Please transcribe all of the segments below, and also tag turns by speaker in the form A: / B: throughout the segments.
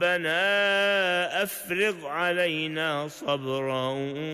A: ربنا أفرغ علينا صبرا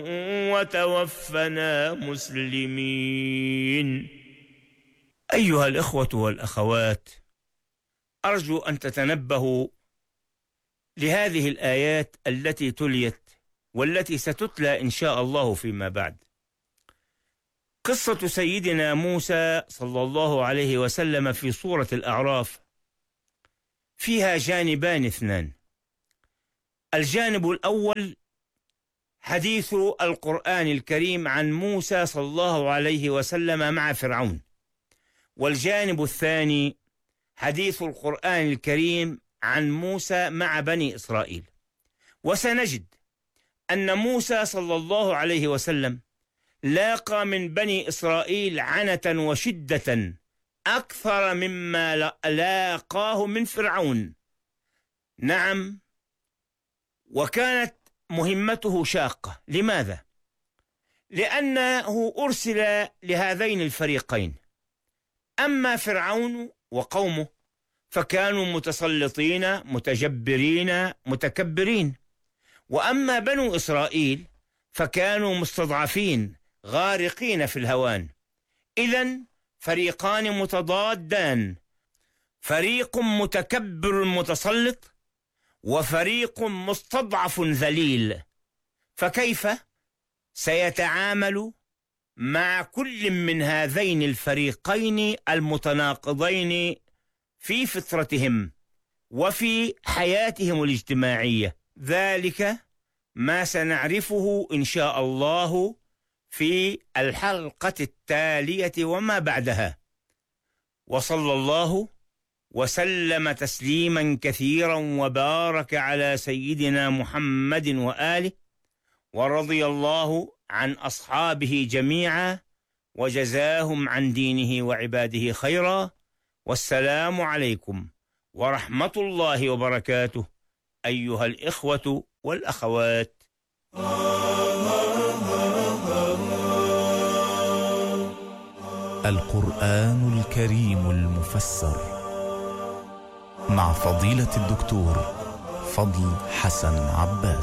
A: وتوفنا مسلمين. أيها الإخوة والأخوات، أرجو أن تتنبهوا لهذه الآيات التي تليت والتي ستتلى إن شاء الله فيما بعد. قصة سيدنا موسى صلى الله عليه وسلم في سورة الأعراف فيها جانبان اثنان. الجانب الأول حديث القرآن الكريم عن موسى صلى الله عليه وسلم مع فرعون، والجانب الثاني حديث القرآن الكريم عن موسى مع بني إسرائيل. وسنجد أن موسى صلى الله عليه وسلم لاقى من بني إسرائيل عنة وشدة أكثر مما لاقاه من فرعون. نعم، وكانت مهمته شاقة. لماذا؟ لأنه أرسل لهذين الفريقين. أما فرعون وقومه فكانوا متسلطين متجبرين متكبرين، وأما بنو إسرائيل فكانوا مستضعفين غارقين في الهوان. إذن فريقان متضادان، فريق متكبر متسلط وفريق مستضعف ذليل. فكيف سيتعامل مع كل من هذين الفريقين المتناقضين في فطرتهم وفي حياتهم الاجتماعية؟ ذلك ما سنعرفه إن شاء الله في الحلقة التالية وما بعدها. وصلى الله وسلم تسليما كثيرا وبارك على سيدنا محمد وآله، ورضي الله عن أصحابه جميعا وجزاهم عن دينه وعباده خيرا. والسلام عليكم ورحمة الله وبركاته أيها الإخوة والأخوات.
B: القرآن الكريم المفسر مع فضيلة الدكتور فضل حسن عباس.